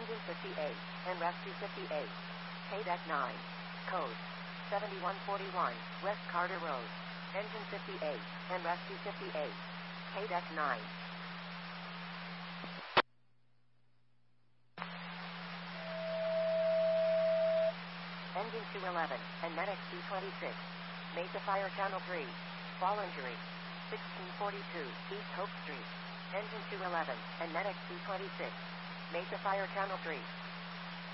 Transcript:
Engine 58, and Rescue 58. KDEC 9. Code 7141, West Carter Road. Engine 58, and Rescue 58. KDEC 9. Engine 211, and Medic C-26. Mesa Fire Channel 3. Fall injury. 1642, East Hope Street. Engine 211, and Medic C-26. Mesa Fire Channel 3.